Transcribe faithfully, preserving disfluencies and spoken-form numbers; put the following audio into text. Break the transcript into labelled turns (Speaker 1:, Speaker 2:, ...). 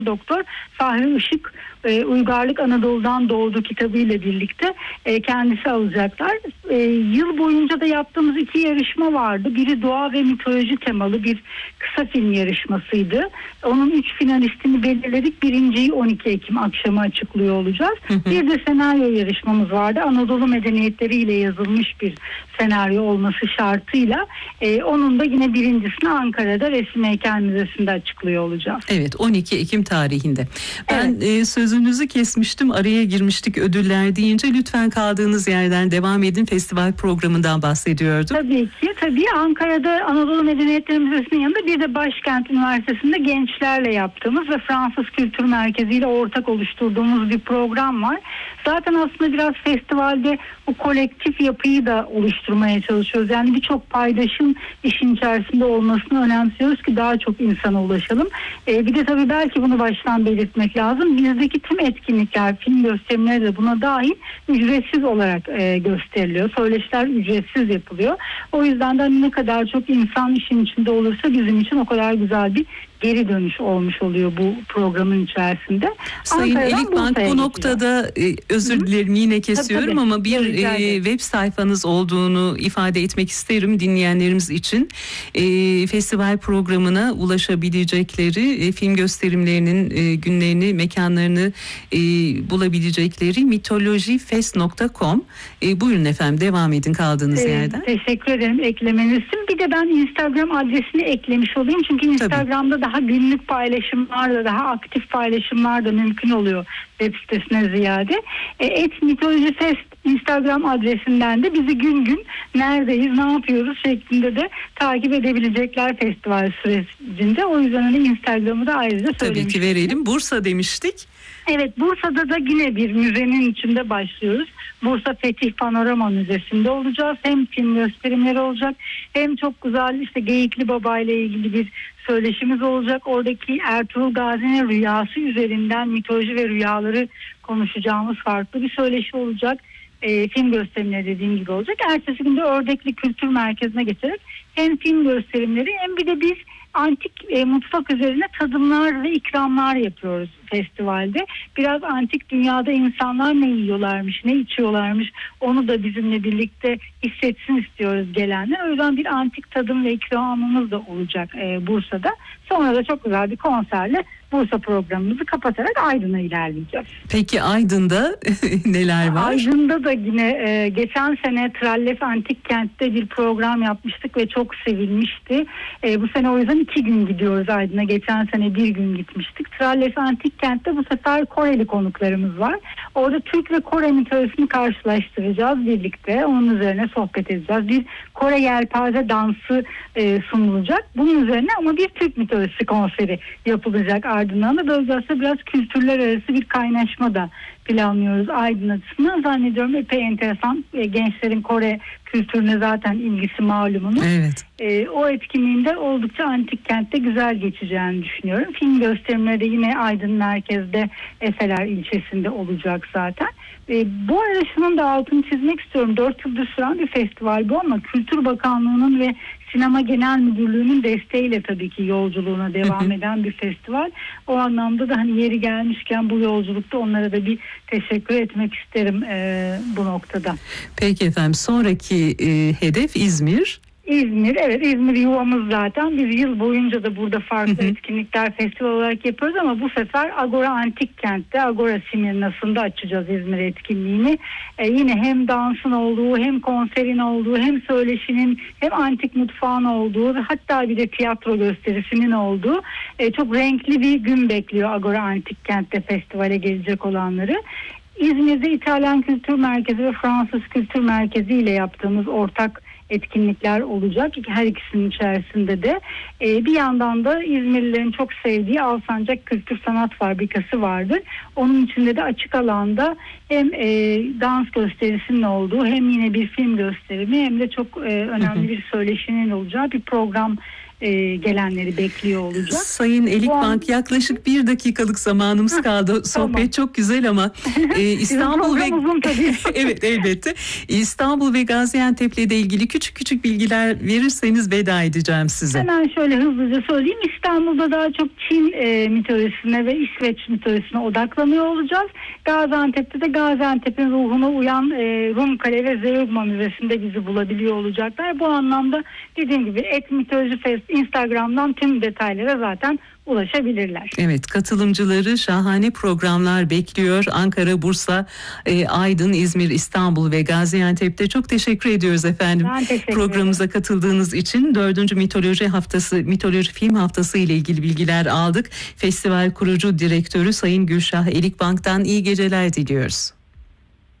Speaker 1: Doktor Fahri Işık e, Uygarlık Anadolu'dan Doğdu kitabıyla birlikte e, kendisi alacaklar. E, yıl boyunca da yaptığımız iki yarışma vardı. Biri doğa ve mitoloji temalı bir kısa film yarışmasıydı. Onun üç finalistini belirledik. Birinciyi on iki Ekim akşamı açıklıyor olacağız. Hı hı. Bir de senaryo yarışmamız vardı. Anadolu medeniyetleriyle yazılmış bir senaryo olması şartıyla e, onun da yine birincisini Ankara'da Resim Heykel Müzesi'nde açıklıyor olacağız.
Speaker 2: Evet, on iki Ekim tarihinde. Ben evet. e, sözünüzü kesmiştim, araya girmiştik ödüller deyince, lütfen kaldığınız yerden devam edin. Festival programından bahsediyorduk.
Speaker 1: Tabii ki. Tabii Ankara'da Anadolu Medeniyetleri Müzesi'nin yanında bir de Başkent Üniversitesi'nde gençlerle yaptığımız ve Fransız Kültür Merkezi ile ortak oluşturduğumuz bir program var. Zaten aslında biraz festivalde bu kolektif yapıyı da oluşturmaya çalışıyoruz. Yani birçok paydaşın işin içerisinde olmasını önemsiyoruz ki daha çok insana ulaşalım. Ee, bir de tabii belki bunu baştan belirtmek lazım. Bizdeki tüm etkinlikler, film gösterimleri de buna dahil ücretsiz olarak e, gösteriliyor. Söyleşiler ücretsiz yapılıyor. O yüzden de ne kadar çok insan işin içinde olursa bizim için o kadar güzel bir geri dönüş olmuş oluyor bu programın içerisinde.
Speaker 2: Sayın Elif Bank, bu noktada e, özür dilerim yine kesiyorum tabii, tabii. ama bir e, web sayfanız olduğunu ifade etmek isterim dinleyenlerimiz için. E, festival programına ulaşabilecekleri, e, film gösterimlerinin e, günlerini, mekanlarını e, bulabilecekleri mitolojifest nokta com. E, buyurun efendim, devam edin kaldığınız e, yerden.
Speaker 1: Teşekkür ederim eklemeniz için. Bir de ben Instagram adresini eklemiş olayım. Çünkü Instagram'da tabii. daha günlük paylaşımlar da, daha aktif paylaşımlar da mümkün oluyor web sitesine ziyade. E, et mitolojifest Instagram adresinden de bizi gün gün neredeyiz, ne yapıyoruz şeklinde de takip edebilecekler festival sürecinde. O yüzden hani Instagram'ı da ayrıca söylemiştim.
Speaker 2: Tabii ki verelim. Bursa demiştik.
Speaker 1: Evet, Bursa'da da yine bir müzenin içinde başlıyoruz. Bursa Fetih Panorama Müzesi'nde olacağız. Hem film gösterimleri olacak, hem çok güzel işte Geyikli Baba ile ilgili bir söyleşimiz olacak. Oradaki Ertuğrul Gazi'nin rüyası üzerinden mitoloji ve rüyaları konuşacağımız farklı bir söyleşi olacak. E, film gösterimleri dediğim gibi olacak. Ertesi günde Ördekli Kültür Merkezi'ne geçerek hem film gösterimleri hem bir de biz antik e, mutfak üzerine tadımlar ve ikramlar yapıyoruz festivalde. Biraz antik dünyada insanlar ne yiyorlarmış, ne içiyorlarmış, onu da bizimle birlikte hissetsin istiyoruz gelenler. O yüzden bir antik tadım ve ikramımız da olacak e, Bursa'da. Sonra da çok güzel bir konserle Bursa programımızı kapatarak Aydın'a ilerleyeceğiz.
Speaker 2: Peki Aydın'da neler var?
Speaker 1: Aydın'da da yine e, geçen sene Tralles Antik Kent'te bir program yapmıştık ve çok sevilmişti. E, bu sene o yüzden iki gün gidiyoruz Aydın'a. Geçen sene bir gün gitmiştik. Tralles Antik Kent'te bu sefer Koreli konuklarımız var. Orada Türk ve Kore mitolojisini karşılaştıracağız birlikte. Onun üzerine sohbet edeceğiz. Bir Kore yelpaze dansı e, sunulacak. Bunun üzerine ama bir Türk mitolojisi konseri yapılacak Aydın'dan da. Böylece aslında biraz kültürler arası bir kaynaşma da planlıyoruz Aydın açısından. Zannediyorum epey enteresan. E, gençlerin Kore kültürüne zaten ilgisi malumunuz.
Speaker 2: Evet.
Speaker 1: E, o etkinliğinde oldukça antik kentte güzel geçeceğini düşünüyorum. Film gösterimleri de yine Aydın merkezde Efeler ilçesinde olacak zaten. E, bu arada şunun da altını çizmek istiyorum. Dört yıldır süren bir festival bu ama Kültür Bakanlığı'nın ve Sinema Genel Müdürlüğü'nün desteğiyle tabii ki yolculuğuna devam hı hı. eden bir festival. O anlamda da hani yeri gelmişken bu yolculukta onlara da bir teşekkür etmek isterim e, bu noktada.
Speaker 2: Peki efendim, sonraki e, hedef İzmir.
Speaker 1: İzmir, evet İzmir yuvamız zaten. Biz yıl boyunca da burada farklı hı hı. etkinlikler, festival olarak yapıyoruz ama bu sefer Agora Antik Kent'te, Agora Simirnası'nda açacağız İzmir etkinliğini. Ee, yine hem dansın olduğu, hem konserin olduğu, hem söyleşinin, hem antik mutfağın olduğu, hatta bir de tiyatro gösterisinin olduğu e, çok renkli bir gün bekliyor Agora Antik Kent'te festivale gelecek olanları. İzmir'de İtalyan Kültür Merkezi ve Fransız Kültür Merkezi ile yaptığımız ortak etkinlikler olacak. Her ikisinin içerisinde de ee, bir yandan da İzmirlilerin çok sevdiği Alsancak Kültür Sanat Fabrikası vardır. Onun içinde de açık alanda hem e, dans gösterisinin olduğu, hem yine bir film gösterimi, hem de çok e, önemli bir söyleşinin olacağı bir program e, gelenleri bekliyor olacak.
Speaker 2: Sayın Elikbank, an... yaklaşık bir dakikalık zamanımız kaldı. Sohbet tamam. çok güzel ama e, İstanbul ve evet elbette İstanbul ve Gaziantep'le de ilgili küçük küçük bilgiler verirseniz veda edeceğim size.
Speaker 1: Hemen şöyle hızlıca söyleyeyim. İstanbul'da daha çok Çin e, mitolojisine ve İsveç mitolojisine odaklanıyor olacağız. Gaziantep'te de Gaziantep'in ruhuna uyan e, Rumkale ve Zeugma Müzesi'nde bizi bulabiliyor olacaklar. Bu anlamda dediğim gibi Et Mitoloji Fest Instagram'dan tüm detaylara zaten ulaşabilirler.
Speaker 2: Evet, katılımcıları şahane programlar bekliyor. Ankara, Bursa, e, Aydın, İzmir, İstanbul ve Gaziantep'te. Çok teşekkür ediyoruz efendim.
Speaker 1: Ben teşekkür
Speaker 2: Programımıza
Speaker 1: ederim.
Speaker 2: katıldığınız için. Dördüncü Mitoloji Haftası, Mitoloji Film Haftası ile ilgili bilgiler aldık. Festival kurucu direktörü Sayın Gülşah Elikbank'tan iyi geceler diliyoruz.